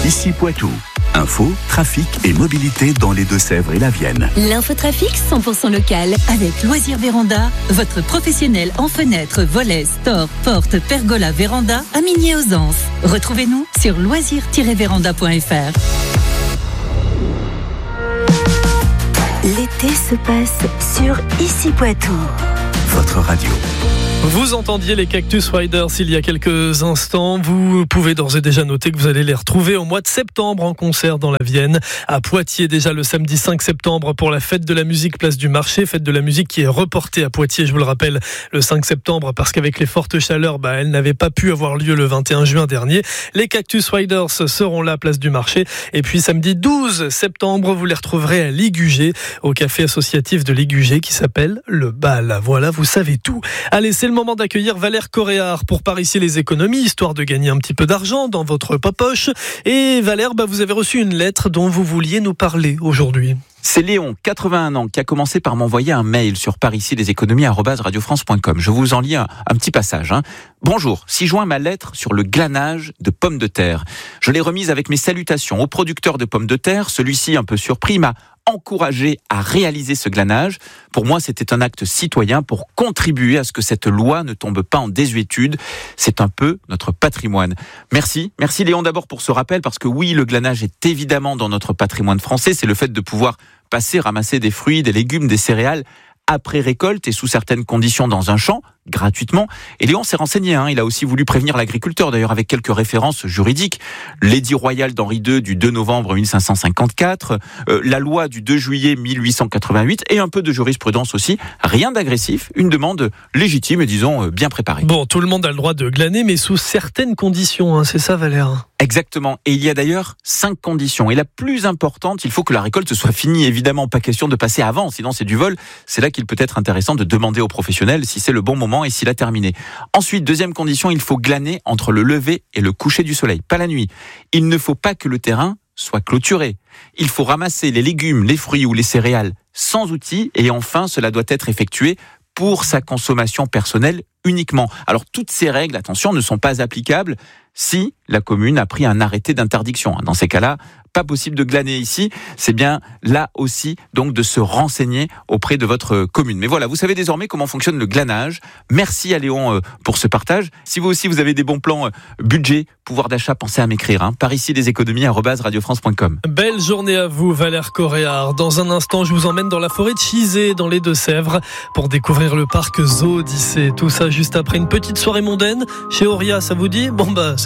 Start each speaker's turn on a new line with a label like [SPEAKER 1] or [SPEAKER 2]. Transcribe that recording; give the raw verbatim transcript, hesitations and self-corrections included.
[SPEAKER 1] Ici Poitou. Info, trafic et mobilité dans les Deux-Sèvres et la Vienne.
[SPEAKER 2] L'infotrafic cent pour cent local avec Loisirs Véranda, votre professionnel en fenêtres, volets, stores, portes, pergola, véranda à Migné-aux-Anses. Retrouvez-nous sur loisirs tiret véranda point f r.
[SPEAKER 3] L'été se passe sur Ici Poitou.
[SPEAKER 1] Votre radio.
[SPEAKER 4] Vous entendiez les Cactus Riders il y a quelques instants. Vous pouvez d'ores et déjà noter que vous allez les retrouver au mois de septembre en concert dans la Vienne. À Poitiers déjà le samedi cinq septembre pour la fête de la musique place du marché. Fête de la musique qui est reportée à Poitiers, je vous le rappelle, le cinq septembre parce qu'avec les fortes chaleurs, bah, elle n'avait pas pu avoir lieu le vingt et un juin dernier. Les Cactus Riders seront là place du marché. Et puis samedi douze septembre, vous les retrouverez à Ligugé, au café associatif de Ligugé qui s'appelle Le Bal. Voilà, vous savez tout. Allez, c'est le moment d'accueillir Valère Coréard pour Par ici les économies, histoire de gagner un petit peu d'argent dans votre poche. Et Valère, bah, vous avez reçu une lettre dont vous vouliez nous parler aujourd'hui.
[SPEAKER 5] C'est Léon, quatre-vingt-un ans, qui a commencé par m'envoyer un mail sur par ici les économies arobase radio france point com. Je vous en lis un, un petit passage. Hein. Bonjour, si joint ma lettre sur le glanage de pommes de terre. Je l'ai remise avec mes salutations au producteur de pommes de terre. Celui-ci, un peu surpris, m'a encouragé à réaliser ce glanage. Pour moi, c'était un acte citoyen pour contribuer à ce que cette loi ne tombe pas en désuétude. C'est un peu notre patrimoine. Merci. Merci Léon d'abord pour ce rappel, parce que oui, le glanage est évidemment dans notre patrimoine français. C'est le fait de pouvoir passer, ramasser des fruits, des légumes, des céréales après récolte et sous certaines conditions dans un champ, gratuitement. Et Léon s'est renseigné, hein. Il a aussi voulu prévenir l'agriculteur, d'ailleurs avec quelques références juridiques. L'édit royal d'Henri deux du deux novembre mille cinq cent cinquante-quatre, euh, la loi du deux juillet mille huit cent quatre-vingt-huit et un peu de jurisprudence aussi. Rien d'agressif, une demande légitime et disons euh, bien préparée.
[SPEAKER 4] Bon, tout le monde a le droit de glaner, mais sous certaines conditions, hein, c'est ça Valère ?
[SPEAKER 5] Exactement. Et il y a d'ailleurs cinq conditions. Et la plus importante, il faut que la récolte soit finie. Évidemment, pas question de passer avant, sinon c'est du vol. C'est là qu'il peut être intéressant de demander aux professionnels si c'est le bon moment et s'il a terminé. Ensuite, deuxième condition, il faut glaner entre le lever et le coucher du soleil, pas la nuit. Il ne faut pas que le terrain soit clôturé. Il faut ramasser les légumes, les fruits ou les céréales sans outils. Et enfin, cela doit être effectué pour sa consommation personnelle uniquement. Alors, toutes ces règles, attention, ne sont pas applicables si la commune a pris un arrêté d'interdiction. Dans ces cas-là, pas possible de glaner ici. C'est bien là aussi donc de se renseigner auprès de votre commune. Mais voilà, vous savez désormais comment fonctionne le glanage. Merci à Léon pour ce partage. Si vous aussi vous avez des bons plans budget, pouvoir d'achat, pensez à m'écrire. Hein. Par ici les économies arobase radio france point com.
[SPEAKER 4] Belle journée à vous Valère Coréard. Dans un instant, je vous emmène dans la forêt de Chizé, dans les Deux-Sèvres, pour découvrir le parc Zoo Odyssée. Tout ça juste après une petite soirée mondaine chez Auria. Ça vous dit ? Bon bah